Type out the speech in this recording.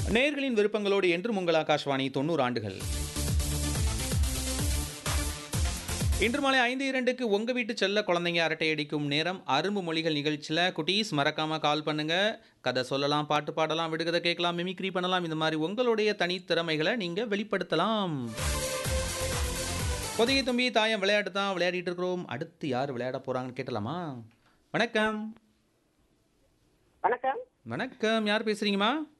நேயர்களின் விருப்பங்களோடு என்றும் உங்கள் ஆகாஷ்வாணி 90 ஆண்டுகள். இன்று மாலை 5:02க்கு உங்க வீட்டு செல்ல குழந்தைங்க அரட்டை அடிக்கும் நேரம். அரும்பு மொழிகள் நிகழ்ச்சியில் குட்டீஸ் மறக்காம கால் பண்ணுங்க. கதை சொல்லலாம், பாட்டு பாடலாம், விடுகதை கேட்கலாம், மிமிக்ரி பண்ணலாம். இந்த மாதிரி உங்களுடைய தனித்திறமைகளை நீங்க வெளிப்படுத்தலாம். பொதிகை தும்பி தாயம் விளையாட்டு தான் விளையாடிட்டு இருக்கிறோம். அடுத்து யார் விளையாட போறாங்கன்னு கேட்டலாமா? வணக்கம். வணக்கம். வணக்கம், யார் பேசுறீங்கம்மா?